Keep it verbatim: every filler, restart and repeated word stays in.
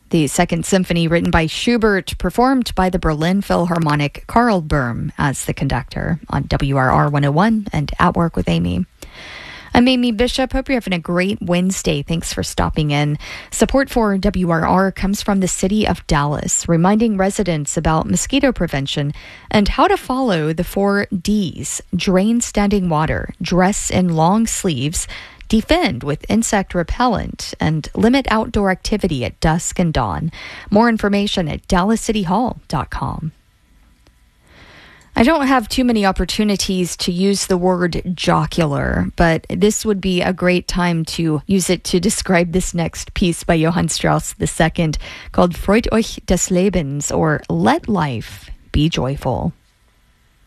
The Second Symphony, written by Schubert, performed by the Berlin Philharmonic, Karl Böhm as the conductor, on W R R one oh one and At Work with Amy. I'm Amy Bishop. Hope you're having a great Wednesday. Thanks for stopping in. Support for W R R comes from the City of Dallas, reminding residents about mosquito prevention and how to follow the four Ds: drain standing water, dress in long sleeves, defend with insect repellent, and limit outdoor activity at dusk and dawn. More information at dallas city hall dot com. I don't have too many opportunities to use the word jocular, but this would be a great time to use it to describe this next piece by Johann Strauss the Second called Freut euch des Lebens, or Let Life Be Joyful.